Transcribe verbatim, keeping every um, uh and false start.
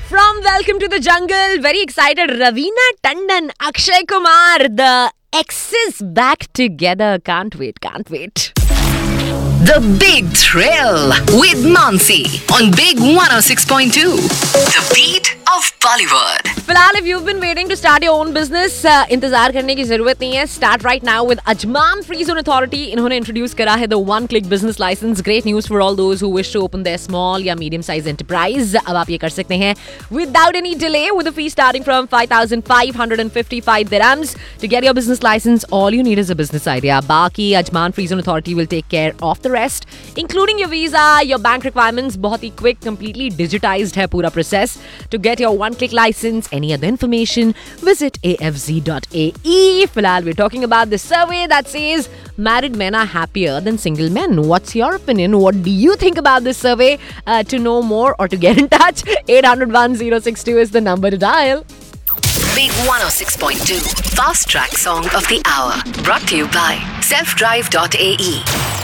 From Welcome to the Jungle, very excited. Raveena Tandon, Akshay Kumar, the exes back together. Can't wait, can't wait. The Big Thrill with Mansi on Big one oh six point two. The beat of Bollywood. फिलहाल if you've been waiting to start your own business, uh, इंतजार करने की जरूरत नहीं है. Start right now with Ajman Free Zone Authority. इन्होंने introduce करा है the one click business license. Great news for all those who wish to open their small या medium size enterprise. अब आप ये कर सकते हैं without any delay with a fee starting from five thousand five hundred fifty-five dirhams. To get your business license, all you need is a business idea. बाकी Ajman Free Zone Authority will take care of the rest, including your visa, your bank requirements. बहुत ही quick, completely digitized है पूरा process. To get your one-click license, any other information, visit a f z dot a e. फिलहाल we're talking about the survey that says married men are happier than single men. What's your opinion? What do you think about this survey? Uh, to know more or to get in touch, eight hundred one oh six two is the number to dial. Big one oh six point two. Fast Track Song of the Hour. Brought to you by self drive dot a e.